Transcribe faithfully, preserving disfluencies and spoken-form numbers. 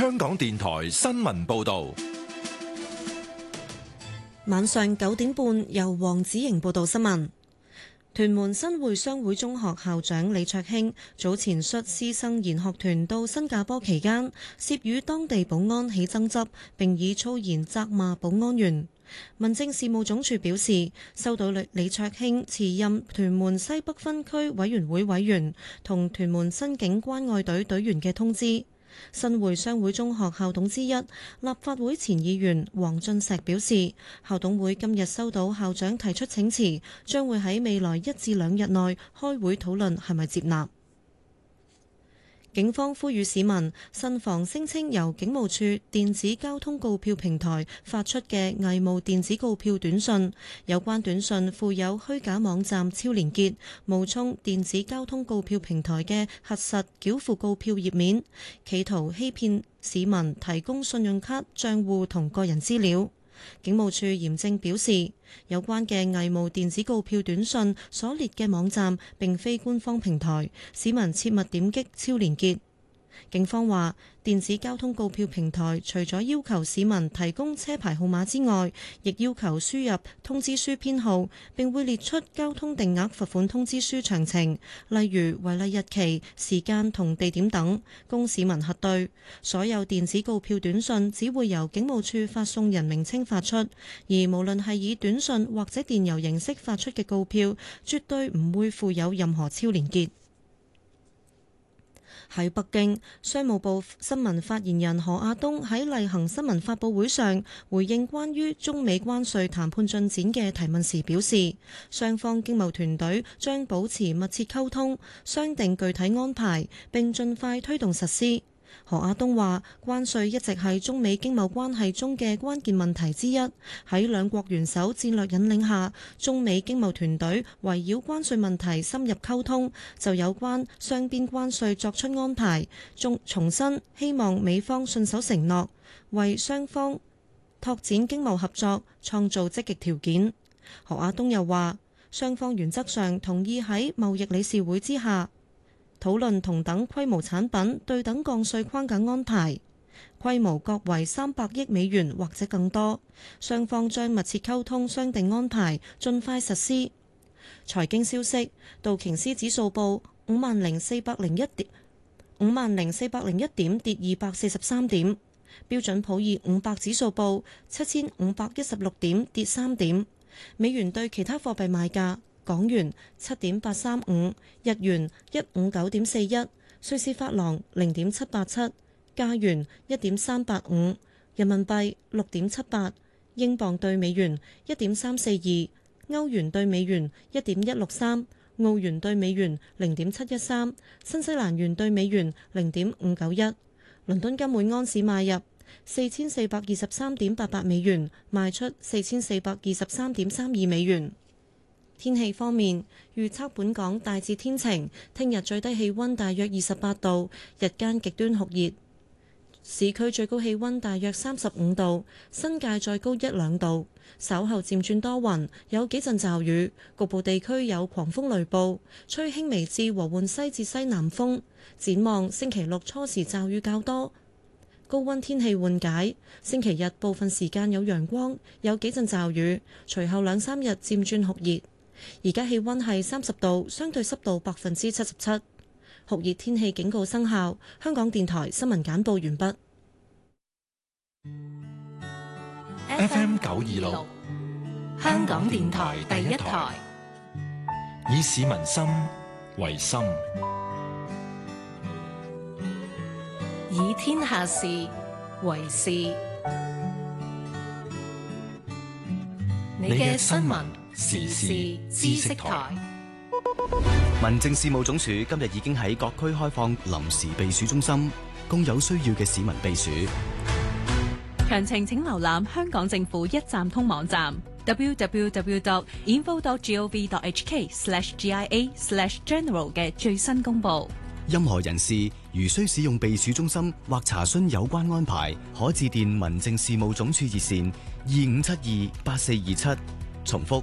香港電台新聞報道。 晚上九點半，由黃子瑩報道新聞。屯門新會商會中學校長李卓興早前率師生研學團到新加坡期間，涉與當地保安起爭執，並以粗言責罵保安員。民政事務總署表示，收到李卓興辭任屯門西北分區委員會委員同屯門新警關愛隊隊員嘅通知。新會商會中學校董之一、立法會前議員黃俊碩表示，校董會今日收到校長提出請辭，將會喺未來一至兩日內開會討論係咪接納。警方呼籲市民慎防聲稱由警務處電子交通告票平台發出嘅偽冒電子告票短訊，有關短訊附有虛假網站超連結，冒充電子交通告票平台嘅核實繳付告票頁面，企圖欺騙市民提供信用卡賬戶同個人資料。警務處嚴正表示，有關嘅偽冒電子告票短訊所列嘅網站並非官方平台，市民切勿點擊超連結。警方話，電子交通告票平台除咗要求市民提供車牌號碼之外，亦要求輸入通知書編號，並會列出交通定額罰款通知書詳情，例如違例日期、時間同地點等，供市民核對。所有電子告票短訊只會由警務處發送人名稱發出，而無論係以短訊或者電郵形式發出嘅告票，絕對唔會附有任何超連結。喺北京，商務部新聞發言人何亞東喺例行新聞發佈會上回應關於中美關稅談判進展嘅提問時表示，雙方經貿團隊將保持密切溝通，商定具體安排，並盡快推動實施。何亞東話，關稅一直係中美經貿關係中嘅關鍵問題之一。喺兩國元首戰略引領下，中美經貿團隊圍繞關稅問題深入溝通，就有關雙邊關稅作出安排。重重申希望美方信守承諾，為雙方拓展經貿合作創造積極條件。何亞東又話，雙方原則上同意喺貿易理事會之下討論同等規模產品對等降稅框架安排，規模各為三百億美元或者更多。雙方將密切溝通商定安排，盡快實施。財經消息，道瓊斯指數報五萬零四百零一點，五萬零四百零一點，跌二百四十三點。標準普爾五百指數報七千五百一十六點，跌三點。美元對其他貨幣賣價。港元七點八三五，日元一五九點四一，瑞士法郎零點七八七，加元一點三八五，人民幣六點七八，英鎊對美元一點三四二，歐元對美元一點一六三，澳元對美元零點七一三，新西蘭元對美元零點五九一。倫敦金每安士買入四千四百二十三點八八美元，賣出四千四百二十三點三二美元。天氣方面，預測本港大致天晴，聽日最低氣溫大約二十八度，日間極端酷熱，市區最高氣溫大約三十五度，新界再高一兩度。稍後漸轉多雲，有幾陣驟雨，局部地區有狂風雷暴，吹輕微至和緩西至西南風。展望星期六初時驟雨較多，高溫天氣緩解。星期日部分時間有陽光，有幾陣驟雨，隨後兩三日漸轉酷熱。而家氣溫係三十度，相對濕度百分之七十七，酷熱天氣警告生效。香港電台新聞簡報完畢。 F M 九二六， 香港電台第一台， 以市民心為心， 以天下事為事。你嘅新聞時事知識台。 民政事務總署今日已經喺各區開放臨時避暑中心，供有需要嘅市民避暑。 詳情請瀏覽香港政府一站通網站 double-u double-u double-u dot info dot gov dot h k slash g i a slash general 嘅最新公佈。 任何人士如需使用避暑中心或查詢有關安排，可致電民政事務總署熱線二五七二八四二七。重複